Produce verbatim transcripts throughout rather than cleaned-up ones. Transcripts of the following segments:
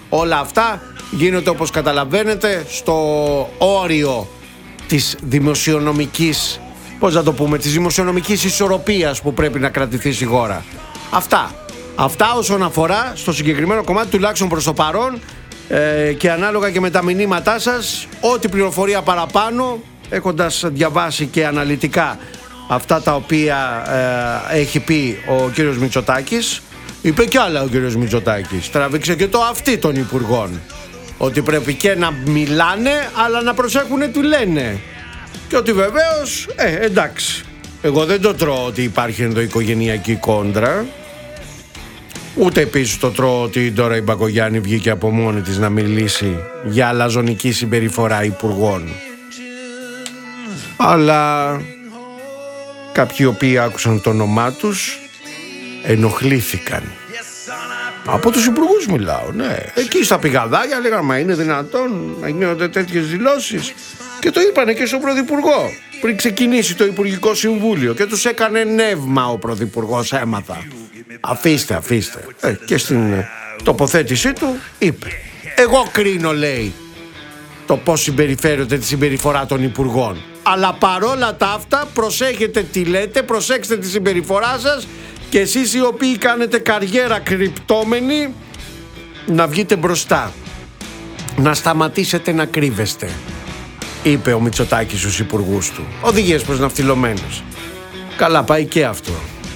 Όλα αυτά γίνονται, όπως καταλαβαίνετε, στο όριο της δημοσιονομικής, πώς να το πούμε, της δημοσιονομικής ισορροπίας που πρέπει να κρατηθεί στη χώρα. Αυτά. Αυτά όσον αφορά στο συγκεκριμένο κομμάτι, τουλάχιστον προς το παρόν, ε, και ανάλογα και με τα μηνύματά σας, ό,τι πληροφορία παραπάνω, έχοντας διαβάσει και αναλυτικά αυτά τα οποία ε, έχει πει ο κύριος Μητσοτάκης. Είπε κι άλλα ο κύριος Μητσοτάκης. Τραβήξε και το αυτί των υπουργών. Ότι πρέπει και να μιλάνε, αλλά να προσέχουνε τι λένε. Και ότι βεβαίως, ε, εντάξει, εγώ δεν το τρώω ότι υπάρχει ενδοοικογενειακή κόντρα. Ούτε επίσης το τρώω ότι τώρα η Μπακογιάννη βγήκε από μόνη της να μιλήσει για αλαζονική συμπεριφορά υπουργών. Αλλά κάποιοι οποίοι άκουσαν το όνομά τους ενοχλήθηκαν. Από τους υπουργούς μιλάω, ναι. Εκεί στα πηγαδάκια λέγανε, μα είναι δυνατόν να γίνονται τέτοιες δηλώσεις? Και το είπανε και στον Πρωθυπουργό πριν ξεκινήσει το Υπουργικό Συμβούλιο και τους έκανε νεύμα ο Πρωθυπουργός, έμαθα. Αφήστε, αφήστε. Ε, και στην τοποθέτησή του είπε, εγώ κρίνω, λέει, το πώς συμπεριφέρονται, τη συμπεριφορά των υπουργών. Αλλά παρόλα τα αυτά προσέχετε τι λέτε, προσέξτε τη συμπεριφορά σας και εσείς οι οποίοι κάνετε καριέρα κρυπτόμενοι να βγείτε μπροστά. Να σταματήσετε να κρύβεστε, είπε ο Μητσοτάκης στους υπουργούς του. Οδηγίες προς ναυτιλωμένους. Καλά πάει και αυτό.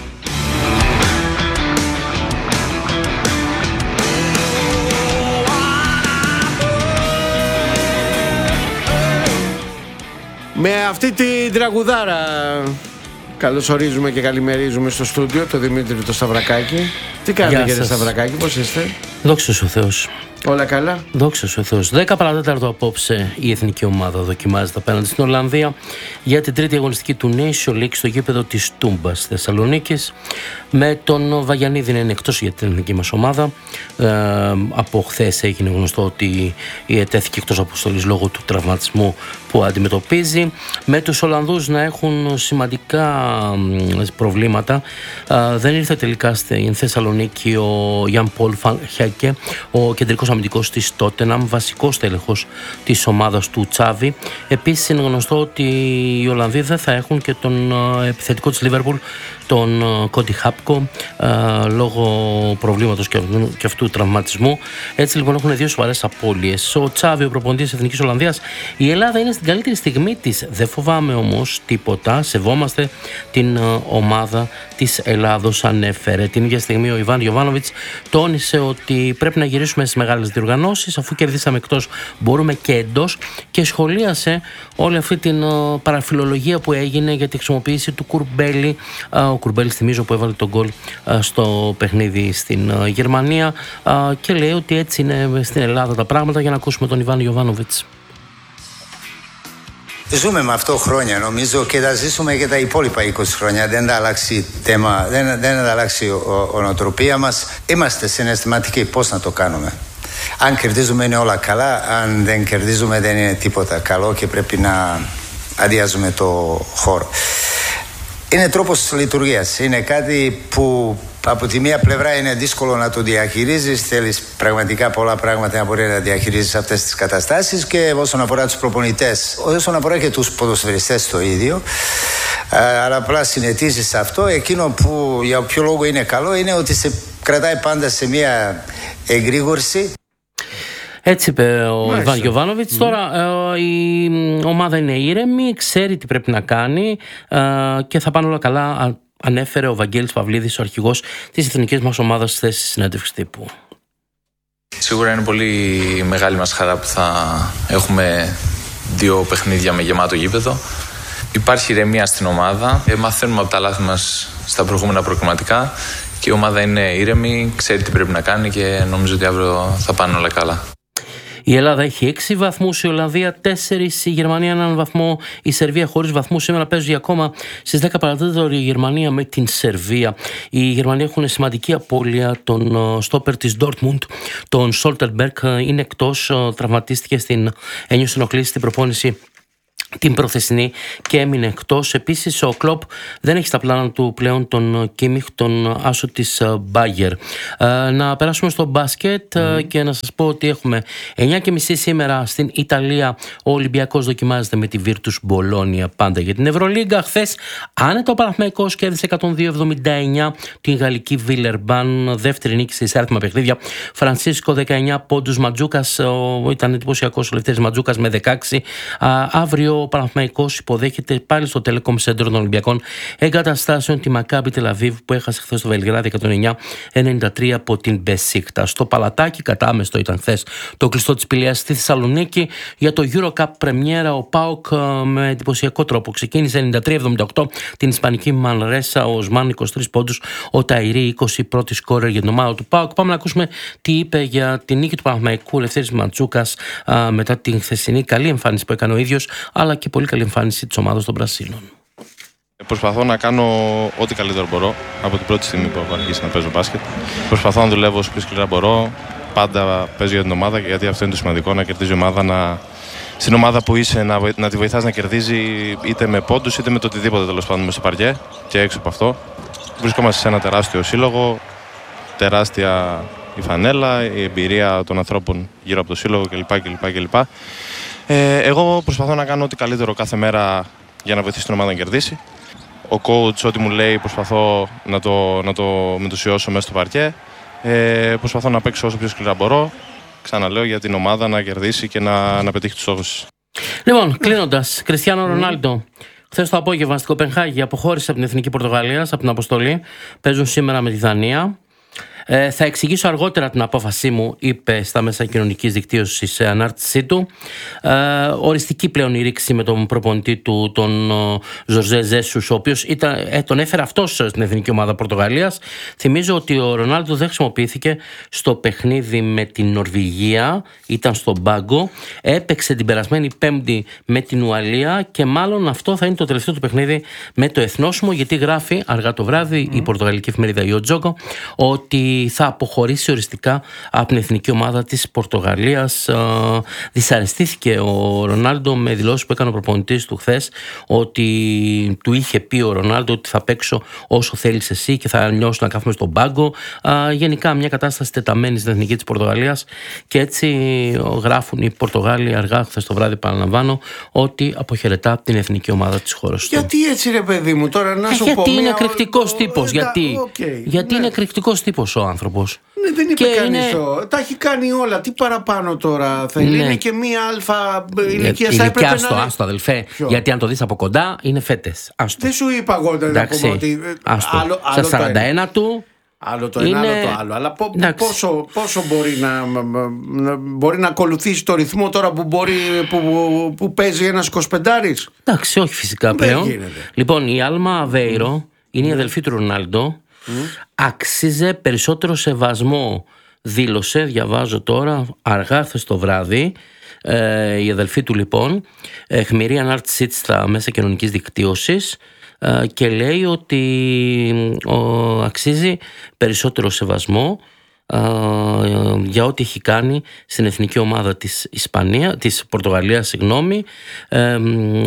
Με αυτή την τραγουδάρα καλωσορίζουμε και καλημερίζουμε στο στούντιο το Δημήτρη το Σταυρακάκη. Τι κάνετε, κύριε Σταυρακάκη, πώς είστε? Δόξα σου Θεός. Όλα καλά. Δόξα σου Θεός. δέκα παρά τέταρτο απόψε η εθνική ομάδα δοκιμάζεται απέναντι στην Ολλανδία για την τρίτη αγωνιστική του Nation League στο γήπεδο της Τούμπας Θεσσαλονίκης. Με τον Βαγιανίδη να είναι εκτός για την εθνική μας ομάδα. Ε, από χθες έγινε γνωστό ότι τέθηκε εκτός αποστολής λόγω του τραυματισμού που αντιμετωπίζει. Με τους Ολλανδούς να έχουν σημαντικά προβλήματα. Ε, δεν ήρθε τελικά στην Θεσσαλονίκη ο Γιάν Πολ Φανχέκε, ο κεντρικός αμυντικός της Τότεναμ, βασικός τέλεχος της ομάδας του Τσάβη. Επίσης είναι γνωστό ότι οι Ολλανδοί δεν θα έχουν και τον επιθετικό της Λίβερπουλ, τον Κόντι Χάπκο, λόγω προβλήματος και αυτού, και αυτού του τραυματισμού. Έτσι λοιπόν έχουν δύο σοβαρές απώλειες. Ο Τσάβη, ο προπονητής της Εθνικής Ολλανδίας, η Ελλάδα είναι στην καλύτερη στιγμή της. Δεν φοβάμαι όμως τίποτα. Σεβόμαστε την ομάδα της Ελλάδος, ανέφερε. Την ίδια στιγμή ο Ιβάν Γιοβάνοβιτς τόνισε ότι πρέπει να γυρίσουμε στις μεγάλες διοργανώσεις. Αφού κερδίσαμε εκτός, μπορούμε και εντός. Και σχολίασε όλη αυτή την παραφιλολογία που έγινε για τη χρησιμοποίηση του Κουρμπέλη. Ο Κουρμπέλης, θυμίζω, που έβαλε τον γκολ στο παιχνίδι στην Γερμανία, και λέει ότι έτσι είναι στην Ελλάδα τα πράγματα. Για να ακούσουμε τον Ιβάν Γιοβάνοβιτς. Ζούμε με αυτό χρόνια, νομίζω, και θα ζήσουμε και τα υπόλοιπα είκοσι χρόνια. Δεν θα αλλάξει θέμα, δεν, δεν θα αλλάξει η νοοτροπία μας. Είμαστε συναισθηματικοί, πώς να το κάνουμε? Αν κερδίζουμε είναι όλα καλά, αν δεν κερδίζουμε δεν είναι τίποτα καλό και πρέπει να αδειάζουμε το χώρο. Είναι τρόπος λειτουργίας. Είναι κάτι που από τη μία πλευρά είναι δύσκολο να το διαχειρίζεις. Θέλεις πραγματικά πολλά πράγματα να μπορεί να διαχειρίζεις αυτές τις καταστάσεις. Και όσον αφορά τους προπονητές, όσον αφορά και τους ποδοσφαιριστές το ίδιο. Αλλά απλά συνετίζεις αυτό. Εκείνο που για ποιο λόγο είναι καλό είναι ότι σε κρατάει πάντα σε μια εγρήγορση. Έτσι είπε ο Ιβάν Γιοβάνοβιτς. Mm. Τώρα ε, η ομάδα είναι ήρεμη, ξέρει τι πρέπει να κάνει ε, και θα πάνε όλα καλά, ανέφερε ο Βαγγέλης Παυλίδης, ο αρχηγός της εθνικής μας ομάδας, στη θέση συνέντευξης τύπου. Σίγουρα είναι πολύ μεγάλη μας χαρά που θα έχουμε δύο παιχνίδια με γεμάτο γήπεδο. Υπάρχει ηρεμία στην ομάδα, ε, μαθαίνουμε από τα λάθη μας στα προηγούμενα προκριματικά και η ομάδα είναι ήρεμη, ξέρει τι πρέπει να κάνει και νομίζω ότι αύριο θα πάνε όλα καλά. Η Ελλάδα έχει έξι βαθμούς, η Ολλανδία τέσσερις, η Γερμανία έναν βαθμό, η Σερβία χωρίς βαθμούς. Σήμερα παίζει ακόμα στις δέκα παρά τέταρτο η Γερμανία με την Σερβία. Οι Γερμανοί έχουν σημαντική απώλεια. Τον στόπερ της Dortmund, τον Σόλτερμπεργκ, είναι εκτός, τραυματίστηκε, στην ένιωσε ενοχλήσεις στην προπόνηση την προθεσινή και έμεινε εκτός. Επίσης ο Κλοπ δεν έχει στα πλάνα του πλέον τον Κίμιχ, τον άσο της Μπάγερ. Ε, να περάσουμε στο μπάσκετ mm. και να σας πω ότι έχουμε εννιά και μισή σήμερα στην Ιταλία. Ο Ολυμπιακός δοκιμάζεται με τη Virtus Μπολόνια πάντα για την Ευρωλίγκα. Χθες άνετα ο Παναθηναϊκός κέρδισε εκατόν δύο εβδομήντα εννιά την γαλλική Βίλερμπαν, δεύτερη νίκη σε εισάρτημα παιχνίδια. Φρανσίσκο δεκαεννιά πόντους, Ματζούκας, ο, ήταν εντυπωσιακός ο Λευτέρης Ματζούκας με δεκαέξι. Α, αύριο ο Παναθηναϊκός υποδέχεται πάλι στο Telecom Center των Ολυμπιακών Εγκαταστάσεων τη Μακάμπι Τελαβίβ που έχασε χθες στο Βελιγράδι εκατόν εννιά ενενήντα τρία από την Μπεσίκτα. Στο Παλατάκι, κατάμεστο ήταν χθες το κλειστό της Πηλαίας στη Θεσσαλονίκη. Για το Eurocup πρεμιέρα ο ΠΑΟΚ με εντυπωσιακό τρόπο ξεκίνησε ενενήντα τρία εβδομήντα οκτώ την Ισπανική Μανρέσα. Ο Οσμάν είκοσι τρεις πόντους, ο Ταϊρή είκοσι πρώτη σκόρερ για την ομάδα του ΠΑΟΚ. Πάμε να ακούσουμε τι είπε για την νίκη του Παναθηναϊκού Λευτέρης Ματζούκας μετά την χθεσινή καλή εμφάνιση που έκανε ο ίδιος, αλλά και πολύ καλή εμφάνιση της ομάδας των Πρασίνων. Προσπαθώ να κάνω ό,τι καλύτερο μπορώ από την πρώτη στιγμή που έχω αρχίσει να παίζω μπάσκετ. Προσπαθώ να δουλεύω όσο πιο σκληρά μπορώ. Πάντα παίζω για την ομάδα, γιατί αυτό είναι το σημαντικό, να κερδίζει η ομάδα, να... στην ομάδα που είσαι να, να τη βοηθάς να κερδίζει είτε με πόντους είτε με το οτιδήποτε τέλος πάντων στο παρκέ και έξω από αυτό. Βρισκόμαστε σε ένα τεράστιο σύλλογο, τεράστια η φανέλα, η εμπειρία των ανθρώπων γύρω από το σύλλογο κλπ. κλπ, κλπ. Ε, εγώ προσπαθώ να κάνω ό,τι καλύτερο κάθε μέρα για να βοηθήσω την ομάδα να κερδίσει. Ο coach ό,τι μου λέει προσπαθώ να το, να το μετουσιώσω μέσα στο παρκέ. Ε, προσπαθώ να παίξω όσο πιο σκληρά μπορώ. Ξαναλέω, για την ομάδα να κερδίσει και να, να πετύχει τους στόχους. Λοιπόν, κλείνοντας, Κριστιάνο Ρονάλντο. Χθες το απόγευμα στην Κοπενχάγη αποχώρησε από την Εθνική Πορτογαλίας, από την αποστολή. Παίζουν σήμερα με τη Δανία. Ε, θα εξηγήσω αργότερα την απόφασή μου, είπε στα μέσα κοινωνικής δικτύωσης σε ανάρτησή του. Ε, οριστική πλέον η ρήξη με τον προπονητή του, τον Ζωζέ Ζέσους, ο οποίος ήταν, ε, τον έφερε αυτός στην εθνική ομάδα Πορτογαλίας. Θυμίζω ότι ο Ρονάλντο δεν χρησιμοποιήθηκε στο παιχνίδι με την Νορβηγία, ήταν στον πάγκο. Έπαιξε την περασμένη Πέμπτη με την Ουαλία και μάλλον αυτό θα είναι το τελευταίο του παιχνίδι με το εθνόσημο, γιατί γράφει αργά το βράδυ mm. η πορτογαλική εφημερίδα Ιο Τζόκο ότι θα αποχωρήσει οριστικά από την εθνική ομάδα της Πορτογαλίας. Δυσαρεστήθηκε ο Ρονάλντο με δηλώσεις που έκανε ο προπονητής του χθες, ότι του είχε πει ο Ρονάλντο ότι θα παίξω όσο θέλεις εσύ και θα νιώσω να κάθομαι στον πάγκο. Γενικά μια κατάσταση τεταμένη στην εθνική της Πορτογαλίας, και έτσι γράφουν οι Πορτογάλοι αργά χθες το βράδυ, παραλαμβάνω, ότι αποχαιρετά από την εθνική ομάδα της χώρας του. Γιατί έτσι ρε παιδί μου, τώρα να σου γιατί πω. Είναι μια... εκρηκτικός τύπος, ε, γιατί, okay, γιατί ναι. είναι εκρηκτικός τύπος ο άνθρωπος. Ναι, δεν είπε κανείς είναι... το. Τα έχει κάνει όλα. Τι παραπάνω τώρα θέλει? Ναι. Είναι και μία αλφα ηλικία. Ε, θα έπρεπε άστο, να... άστο αδελφέ. Ποιο? Γιατί αν το δεις από κοντά είναι φέτες. Άστο. Δεν σου είπα εγώ να πούμε ότι. Άστο. Άλλο, Στα άλλο σαράντα ένα του. Άλλο το είναι... ένα, άλλο το άλλο. Αλλά πο, πόσο, πόσο μπορεί να, να, μπορεί να ακολουθήσει το ρυθμό τώρα που, μπορεί, που, που, που παίζει ένας εικοσιπεντάρης? Εντάξει, όχι φυσικά πλέον. Λοιπόν, η Άλμα Αβέιρο είναι η αδελφή του Ρονάλντο. Mm. Άξιζε περισσότερο σεβασμό, δήλωσε, διαβάζω τώρα, αργά χθες το βράδυ, ε, η αδελφή του λοιπόν, αιχμηρή ανάρτησή της στα μέσα κοινωνικής δικτύωσης, ε, και λέει ότι ο, αξίζει περισσότερο σεβασμό ε, για ό,τι έχει κάνει στην εθνική ομάδα της Ισπανία, της Πορτογαλίας, συγγνώμη, ε,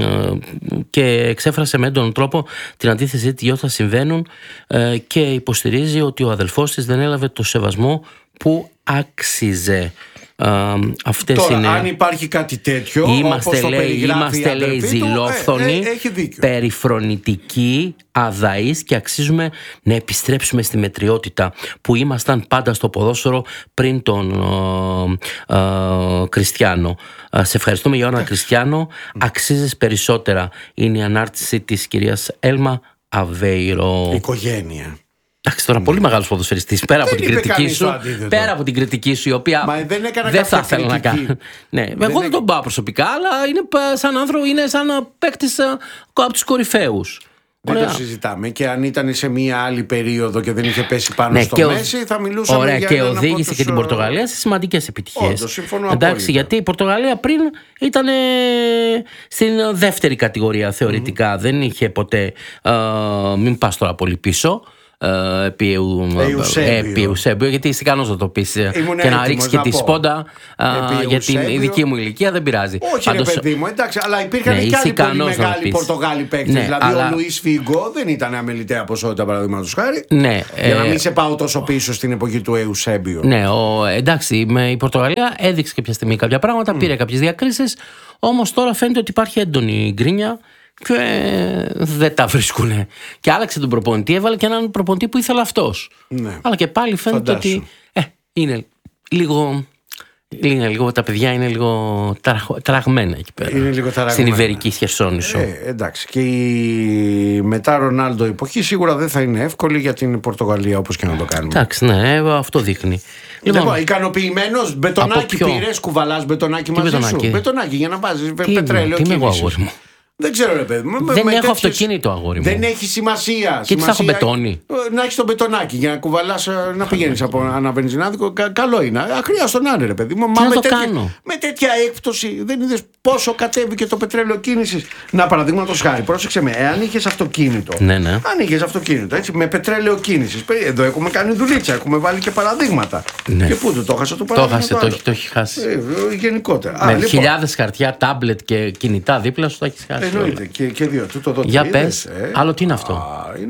και εξέφρασε με έντονο τρόπο την αντίθεση τι θα συμβαίνουν, ε, και υποστηρίζει ότι ο αδελφός της δεν έλαβε το σεβασμό που άξιζε. Uh, αυτές Τώρα, είναι... αν υπάρχει κάτι τέτοιο, είμαστε, όπως το λέει, είμαστε λέει ζηλόφθονοι, ε, ε, περιφρονητικοί, αδαείς, και αξίζουμε να επιστρέψουμε στη μετριότητα που ήμασταν πάντα στο ποδόσφαιρο πριν τον uh, uh, Κριστιάνο. Uh, σε ευχαριστούμε Ιωάννα Κριστιάνο, αξίζεις περισσότερα. Είναι η ανάρτηση της κυρίας Έλμα Αβέιρο. Οικογένεια. Εντάξει, τώρα πολύ μεγάλος ποδοσφαιριστής, πέρα από την κριτική σου, πέρα από την κριτική σου, η οποία Μα δεν, δεν θα ήθελα να κάνω. Ναι, δεν εγώ δεν τον πάω προσωπικά, αλλά είναι σαν άνθρωπο, είναι σαν παίκτης από τους κορυφαίους. Δεν Ωραία. το συζητάμε. Και αν ήταν σε μια άλλη περίοδο και δεν είχε πέσει πάνω ναι, στο Μέση, θα μιλούσαμε. Ωραία, για και έναν οδήγησε τους... και την Πορτογαλία σε σημαντικές επιτυχίες. Όντως, συμφωνώ. Εντάξει, απόλυτα. γιατί η Πορτογαλία πριν ήταν στην δεύτερη κατηγορία θεωρητικά. Mm. Δεν είχε ποτέ. Α, μην πας τώρα πολύ πίσω. ε, επί Εουσέμπιο, γιατί είσαι ικανός να το πεις και να ρίξεις και τη σπόντα για την δική μου ηλικία, δεν πειράζει. Όχι, ρε παιδί μου, εντάξει, αλλά υπήρχαν ναι, και άλλοι πολύ μεγάλοι Πορτογάλοι παίκτες. Ναι, δηλαδή αλλά... ο Λουίς Φίγκο δεν ήταν αμεληταία ποσότητα, παραδείγματος χάρη. Ναι, για να μην σε πάω τόσο πίσω στην εποχή του Εουσέμπιο. Ναι, ο, εντάξει, με η Πορτογαλία έδειξε κάποια στιγμή κάποια πράγματα, mm. πήρε κάποιες διακρίσεις, όμως τώρα φαίνεται ότι υπάρχει έντονη γκρίνια. Και δεν τα βρίσκουνε. Και άλλαξε τον προπονητή, έβαλε και έναν προπονητή που ήθελε αυτός. Ναι. Αλλά και πάλι φαίνεται Φαντάσου. ότι ε, είναι λίγο. Είναι λίγο, τα παιδιά είναι λίγο τραγμένα εκεί πέρα. Είναι λίγο ταραγμένα. Στην Ιβερική Χερσόνησο. Ε, εντάξει. Και η μετά Ρονάλντο εποχή σίγουρα δεν θα είναι εύκολη για την Πορτογαλία, όπως και να το κάνουμε. Εντάξει, ναι, αυτό δείχνει. Λοιπόν, λοιπόν ικανοποιημένος, μπετονάκι πήρες, κουβαλάς μπετονάκι μαζί μπετονάκι? σου. Μπετονάκι για να βάζεις πετρέλαιο. Τι είμαι εγώ, αγόρι μου. Δεν ξέρω, ρε παιδί μου. Δεν με έχω τέτοιες... αυτοκίνητο, αγόρι μου. Δεν έχει σημασία. Και τι θα έχω μπετόνι. Να έχει το μπετονάκι για να κουβαλάς, να πηγαίνεις από ένα βενζινάδικο. Κα, καλό είναι. Αχρίαστο να είναι, ρε παιδί μου. Μα με, με, τέτοια, κάνω. με τέτοια έκπτωση δεν είδες πόσο κατέβηκε το πετρέλαιο κίνησης. Να, παραδείγματος χάρη, πρόσεξε με, εάν είχες αυτοκίνητο. Ναι, ναι. Αν είχες αυτοκίνητο, έτσι, με πετρέλαιο κίνησης. Εδώ έχουμε κάνει δουλίτσα, έχουμε βάλει και παραδείγματα. Ναι. Και πού το, το έχασε το παράδειγμα. Το έχασε, το έχει χάσει. Ε, γενικότερα. Με χιλιάδες χαρτιά, τάμπλετ και κινητά δίπλα σου το έχει χάσει. Εννοείται. Και, και δύο. Τούτο εδώ για πες, ε? άλλο τι είναι αυτό? Α, είναι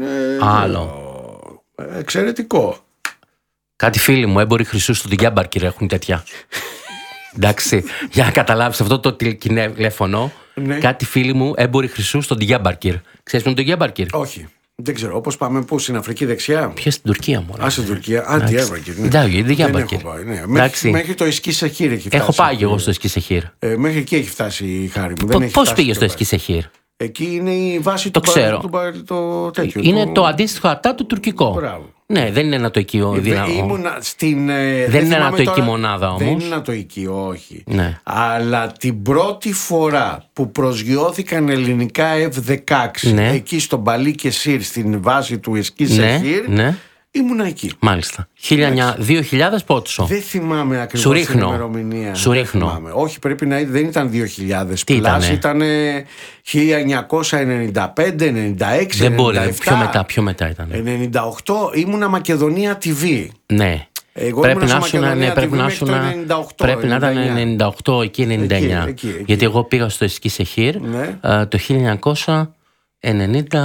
άλλο. Εξαιρετικό. Κάτι φίλοι μου, έμποροι χρυσού στο Διάμπαρκυρ έχουν τέτοια. Εντάξει, για να καταλάβεις αυτό το τηλέφωνο. Ναι. Κάτι φίλοι μου, έμποροι χρυσού στο Διάμπαρκυρ. Ξέρεις με τον Διάμπαρκυρ? Όχι. Δεν ξέρω. Όπως πάμε πού, στην Αφρική δεξιά? Ποια στην Τουρκία μόνο. Α, στην Τουρκία. Α, Διάμπαρκυρ. Εντάξει, Διάμπαρκυρ. Μέχρι το Εσκίσεχίρ έχει φτάσει. Έχω πάει και εγώ στο Εσκίσεχίρ. Μέχρι εκεί έχει φτάσει η χάρη μου. Πώς πήγε στο Εσκίσεχίρ? Εκεί είναι η βάση το του, ξέρω. Του, του, το τέτοιο, είναι το... το αντίστοιχο ατά του τουρκικό. Μπράβο. Ναι, δεν είναι ανατοϊκό δυναμό. Στην, ε, δεν είναι ανατοϊκή μονάδα όμως. Δεν είναι ανατοϊκή, όχι. Ναι. Αλλά την πρώτη φορά που προσγειώθηκαν ελληνικά εφ δεκαέξι, ναι, εκεί στον Παλί και Σύρ, στην βάση του Εσκίσεχίρ, ναι, ναι, ήμουν εκεί. Μάλιστα. δύο χιλιάδες πότσο. Δεν θυμάμαι ακριβώς την ημερομηνία. Σου ρίχνω. Όχι, πρέπει να δεν ήταν δύο χιλιάδες. Πλάς ήταν χίλια εννιακόσια ενενήντα πέντε ενενήντα έξι. Δεν μπορεί. Πιο μετά, πιο μετά ήταν. ενενήντα οκτώ ήμουνα Μακεδονία τι βι. Ναι. Εγώ πρέπει να σου να, ναι, πρέπει να, σου να, πρέπει να ήταν ενενήντα οκτώ εκεί ενενήντα εννιά. Εκεί, εκεί, εκεί. Γιατί εγώ πήγα στο Εσκίσεχίρ, ναι, το χίλια εννιακόσια ενενήντα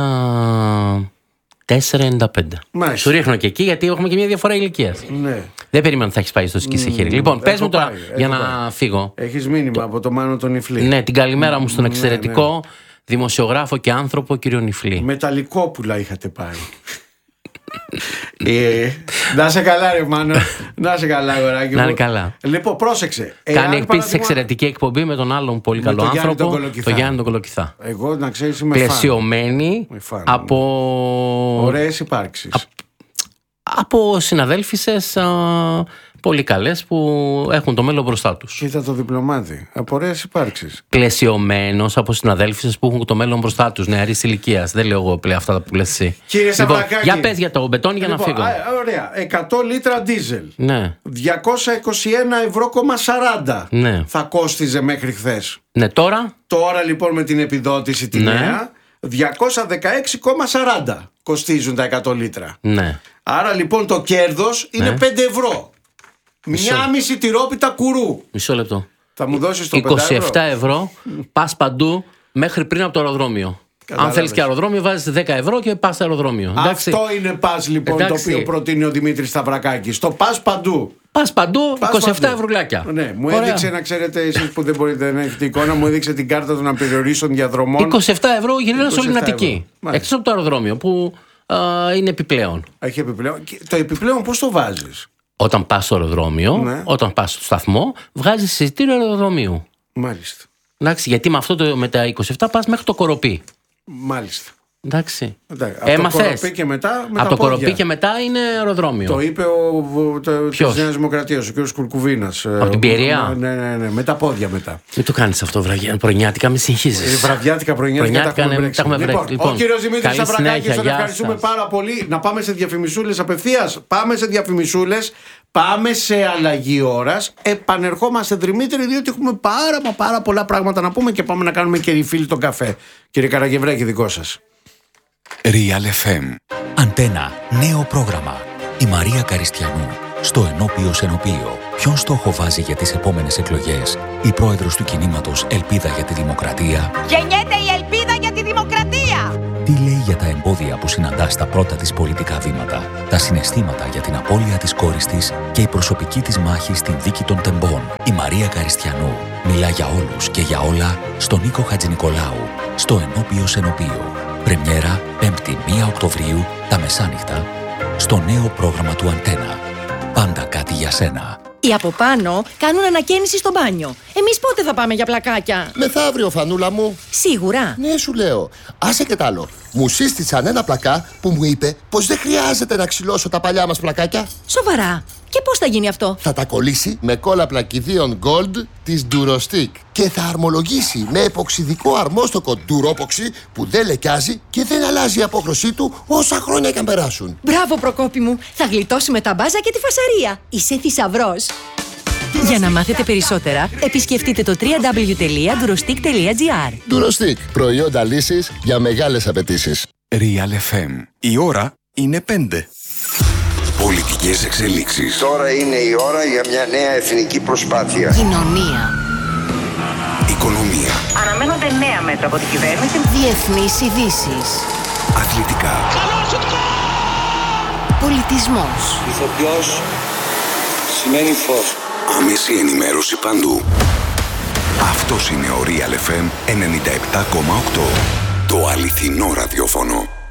τέσσερα ενενήντα πέντε. Σου ρίχνω και εκεί γιατί έχουμε και μια διαφορά ηλικίας. Ναι. Δεν περίμενα ότι θα έχει πάει στο Εσκίσεχίρ. Mm, λοιπόν, πες μου τώρα πάει, για να πάει. φύγω. Έχεις μήνυμα το... από το Μάνο τον Νιφλή. Ναι, την καλημέρα μου στον εξαιρετικό, ναι, ναι, δημοσιογράφο και άνθρωπο κύριο Νιφλή. Μεταλλικόπουλα είχατε πάει. ε, να σε καλά, ρε Μάνο. Να σε καλά, αγοράκι μου. Να είναι καλά. Λοιπόν, πρόσεξε. Κάνει επίσης παράδειγμα... εξαιρετική εκπομπή με τον άλλον πολύ καλό άνθρωπο, τον Γιάννη τον Κολοκυθά. Εγώ, να ξέρεις, είμαι πλαισιωμένη από ωραίες υπάρξεις. Α... από συναδέλφισες α... πολύ καλές που έχουν το μέλλον μπροστά τους. Κοίτα το διπλωμάτι. Από ωραίες υπάρξεις. Πλαισιωμένος από συναδέλφισες που έχουν το μέλλον μπροστά τους, νεαρής ηλικίας. Δεν λέω εγώ πλέον αυτά που λες εσύ. Κύριε Σαββακάκη. Λοιπόν, για πες για το μπετόνι για λοιπόν, να φύγω. Α, ωραία. εκατό λίτρα ντίζελ. Ναι. διακόσια είκοσι ένα ευρώ κόμμα σαράντα. Ναι. Θα κόστιζε μέχρι χθες. Ναι, τώρα. Τώρα λοιπόν με την επιδότηση τη ναι. νέα, διακόσια δεκαέξι κόμμα σαράντα κοστίζουν τα εκατό λίτρα. Ναι. Άρα λοιπόν το κέρδος είναι ναι. πέντε ευρώ. Μισό. Μια μισή τυρόπιτα κουρού. Μισό λεπτό. Θα μου δώσεις το είκοσι επτά ευρώ πας παντού μέχρι πριν από το αεροδρόμιο. Αν θέλεις και αεροδρόμιο, βάζεις δέκα ευρώ και πας στο αεροδρόμιο. Αυτό εντάξει. είναι πας λοιπόν. Εντάξει. Το οποίο προτείνει ο Δημήτρης Σταυρακάκης. Το πας παντού. Πας παντού, πας είκοσι επτά ευρουλάκια. Ναι, μου Ωραία. έδειξε, να ξέρετε, εσείς που δεν μπορείτε να έχετε εικόνα, μου έδειξε την κάρτα των απεριορίστων διαδρομών. είκοσι επτά ευρώ γυρνάς όλη Αττική. Εκτός από το αεροδρόμιο που α, είναι επιπλέον. Έχει επιπλέον. Το επιπλέον πώς το βάζεις? Όταν πας στο αεροδρόμιο, ναι. όταν πας στο σταθμό, βγάζεις εισιτήριο αεροδρομίου. Μάλιστα. Εντάξει, γιατί με, αυτό το, με τα είκοσι επτά πας μέχρι το Κοροπή. Μάλιστα. Εντάξει. Εντάξει. Από το Κοροπή και μετά. Με από το Κοροπή και μετά είναι αεροδρόμιο. Το είπε ο τη Νέα Δημοκρατία, ο κ. Κουρκουβίνα. Από την Πιερία. Ναι, ναι, ναι, με τα πόδια μετά. Μην το κάνει αυτό, βραγιά. Πρωινιάτικα, με συγχύζεις. Βραδιάτικα, πρωινιάτικα. Τα έχουμε έχουμε λοιπόν, λοιπόν, ο κ. Δημήτρης Σταυρακάκης, τον ευχαριστούμε πάρα πολύ. Να πάμε σε διαφημισούλες απευθείας. Πάμε σε διαφημισούλες. Πάμε σε αλλαγή ώρας. Επανερχόμαστε Δημήτρη, διότι έχουμε πάρα, μα πάρα πολλά πράγματα να πούμε και πάμε να κάνουμε και refill τον καφέ. Κύριε Καραγευρέκη, δικό σας. Real εφ εμ. Αν Αντένα, νέο πρόγραμμα. Η Μαρία Καριστιανού, στο Ενώπιος Ενωπείο. Ποιον στόχο βάζει για τις επόμενες εκλογές η πρόεδρος του κινήματος Ελπίδα για τη Δημοκρατία? Γεννιέται η ελπίδα για τη δημοκρατία! Τι λέει για τα εμπόδια που συναντά στα πρώτα της πολιτικά βήματα, τα συναισθήματα για την απώλεια της κόρης της και η προσωπική της μάχη στην δίκη των τεμπών? Η Μαρία Καριστιανού μιλά για όλους και για όλα στον Νίκο Χατζηνικολάου, στο Ενώπιος Ενωπείο. Πρεμιέρα πέμπτη πρώτη Οκτωβρίου τα μεσάνυχτα στο νέο πρόγραμμα του Αντένα. Πάντα κάτι για σένα. Οι από πάνω κάνουν ανακαίνιση στο μπάνιο. Εμείς πότε θα πάμε για πλακάκια? Μεθαύριο, Φανούλα μου. Σίγουρα? Ναι, σου λέω. Άσε και τ' άλλο. Μου σύστησαν ένα πλακά που μου είπε πως δεν χρειάζεται να ξυλώσω τα παλιά μας πλακάκια. Σοβαρά? Και πώς θα γίνει αυτό? Θα τα κολλήσει με κόλλα πλακιδίων Gold της Durostick και θα αρμολογήσει με εποξιδικό αρμόστοκο Duropoxy που δεν λεκιάζει και δεν αλλάζει η απόχρωσή του όσα χρόνια και αν περάσουν. Μπράβο, Προκόπη μου. Θα γλιτώσουμε τα μπάζα και τη φασαρία. Είσαι θησαυρός. Για να μάθετε περισσότερα, επισκεφτείτε το double-u double-u double-u τελεία durostick τελεία gr. Durostick. Προϊόντα λύσης για μεγάλες απαιτήσεις. Real εφ εμ. Η ώρα είναι πέντε. Πολιτικές εξελίξεις. Τώρα είναι η ώρα για μια νέα εθνική προσπάθεια. Κοινωνία. Οικονομία. Αναμένονται νέα μέτρα από την κυβέρνηση. Διεθνείς ειδήσεις. Αθλητικά. Πολιτισμός. Ηθοποιός σημαίνει φως. Άμεση ενημέρωση παντού. Αυτός είναι ο Real εφ εμ ενενήντα επτά κόμμα οκτώ. Το αληθινό ραδιόφωνο.